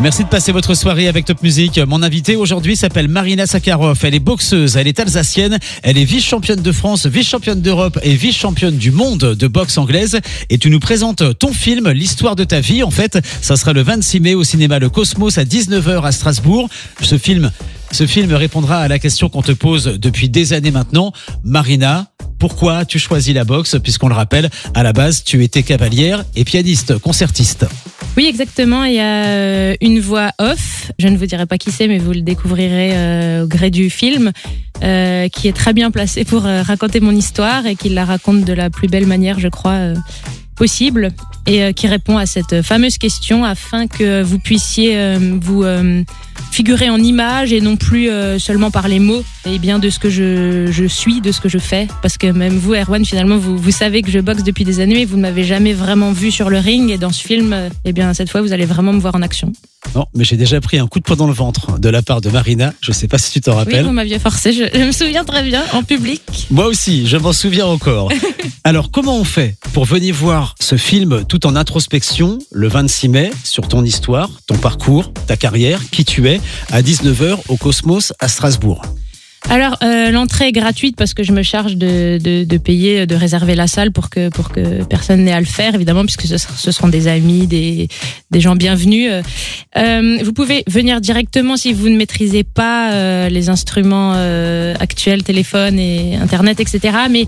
Merci de passer votre soirée avec Top Music. Mon invitée aujourd'hui s'appelle Marina Sakharov. Elle est boxeuse, elle est alsacienne, elle est vice-championne de France, vice-championne d'Europe et vice-championne du monde de boxe anglaise. Et tu nous présentes ton film, l'histoire de ta vie. En fait, ça sera le 26 mai au cinéma Le Cosmos à 19h à Strasbourg. Ce film répondra à la question qu'on te pose depuis des années maintenant. Marina, pourquoi tu choisis la boxe? Puisqu'on le rappelle, à la base, tu étais cavalière et pianiste, concertiste. Oui, exactement. Il y a une voix off. Je ne vous dirai pas qui c'est, mais vous le découvrirez au gré du film, qui est très bien placée pour raconter mon histoire et qui la raconte de la plus belle manière, je crois, possible, et qui répond à cette fameuse question afin que vous puissiez vous figurer en images et non plus seulement par les mots, et bien de ce que je suis, de ce que je fais. Parce que même vous, Erwan, finalement, vous savez que je boxe depuis des années, mais vous ne m'avez jamais vraiment vu sur le ring. Et dans ce film, eh bien, cette fois, vous allez vraiment me voir en action. Non, mais j'ai déjà pris un coup de poing dans le ventre de la part de Marina. Je ne sais pas si tu t'en rappelles. Oui, vous m'aviez forcé. Je me souviens très bien, en public. Moi aussi, je m'en souviens encore. Alors, comment on fait pour venir voir ce film tout en introspection le 26 mai sur ton histoire, ton parcours, ta carrière, qui tu es, à 19h au Cosmos à Strasbourg? Alors, l'entrée est gratuite parce que je me charge de payer, de réserver la salle pour que personne n'ait à le faire, évidemment, puisque ce seront des amis, des gens bienvenus. Vous pouvez venir directement si vous ne maîtrisez pas les instruments actuels, téléphone et Internet, etc. Mais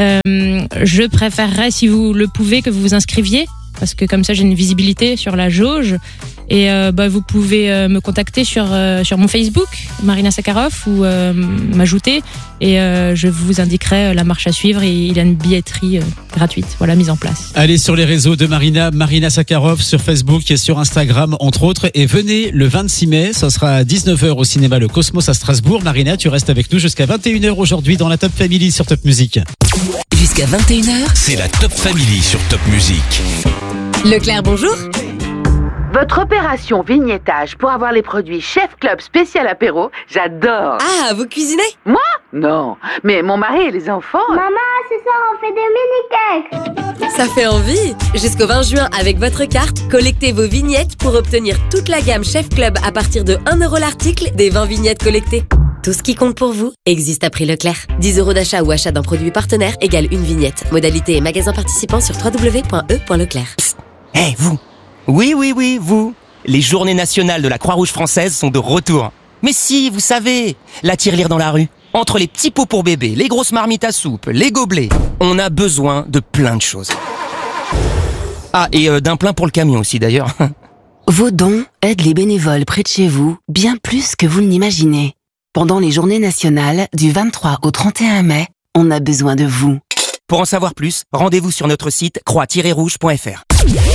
je préférerais, si vous le pouvez, que vous vous inscriviez, parce que comme ça, j'ai une visibilité sur la jauge. Et vous pouvez me contacter sur mon Facebook, Marina Sakharov, ou m'ajouter, et je vous indiquerai la marche à suivre, et il y a une billetterie gratuite, mise en place. Allez sur les réseaux de Marina Sakharov, sur Facebook et sur Instagram, entre autres, et venez le 26 mai, ça sera à 19h au cinéma Le Cosmos à Strasbourg. Marina, tu restes avec nous jusqu'à 21h aujourd'hui dans la Top Family sur Top Music. Jusqu'à 21h, c'est la Top Family sur Top Music. Leclerc, bonjour. Votre opération vignettage pour avoir les produits Chef Club spécial apéro, j'adore. Ah, vous cuisinez? Moi? Non, mais mon mari et les enfants... Maman, ce soir on fait des mini-cakes. Ça fait envie. Jusqu'au 20 juin, avec votre carte, collectez vos vignettes pour obtenir toute la gamme Chef Club à partir de 1 € l'article des 20 vignettes collectées. Tout ce qui compte pour vous existe à prix Leclerc. 10 € d'achat ou achat d'un produit partenaire égale une vignette. Modalité et magasin participant sur www.e.leclerc. Hé, vous! Oui, vous! Les journées nationales de la Croix-Rouge française sont de retour. Mais si, vous savez, la tirelire dans la rue. Entre les petits pots pour bébé, les grosses marmites à soupe, les gobelets, on a besoin de plein de choses. Ah, et d'un plein pour le camion aussi d'ailleurs. Vos dons aident les bénévoles près de chez vous bien plus que vous ne l'imaginez. Pendant les journées nationales, du 23 au 31 mai, on a besoin de vous. Pour en savoir plus, rendez-vous sur notre site croix-rouge.fr.